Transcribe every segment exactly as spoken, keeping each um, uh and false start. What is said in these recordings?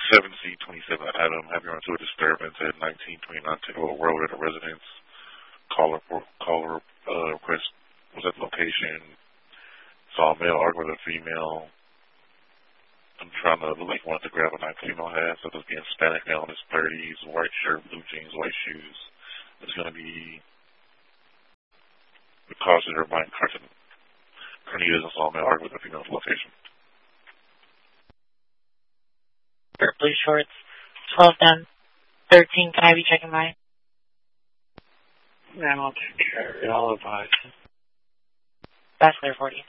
seven C twenty-seven Adam, have you run into a disturbance at nineteen twenty-nine Tickle Road at a residence? Caller, caller uh, request was at the location. Saw a male arguing with a female. I'm trying to look like he wanted to grab a knife female has. So there's being Hispanic male in his thirties, white shirt, blue jeans, white shoes. It's going to be the cause of her mind correction. Cornelius and saw a male arguing with a female at the location. Blue shorts, twelve down, thirteen. Can I be checking by? Ma'am, I'll take care of it. I'll advise. Bachelor forty.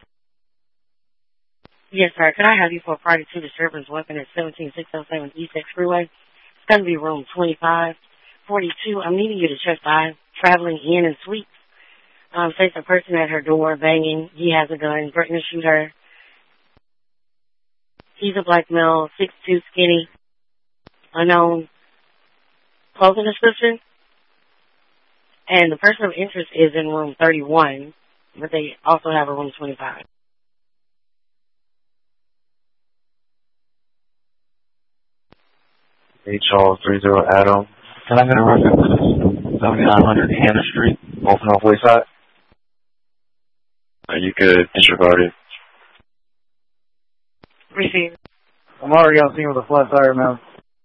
Yes, sir. Could I have you for a party to disturbance weapon at seventeen six oh seven East X Freeway? It's going to be room twenty-five forty-two. I'm needing you to check by traveling in and suites. Um, face a person at her door banging. He has a gun, threatening to shoot her. He's a black male, six two, skinny, unknown clothing description. And the person of interest is in room thirty-one, but they also have a room twenty-five. H R three zero Adam. Can I get a record? seventy-nine hundred Hannah Street, both Northwest side. Uh, you could disregard it. Receive. I'm already on scene with a flat tire now.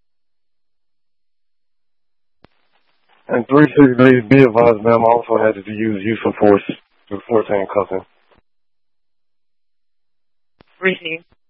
And three six days, be advised, ma'am, I also had to use use of force to force handcuffing. Receive.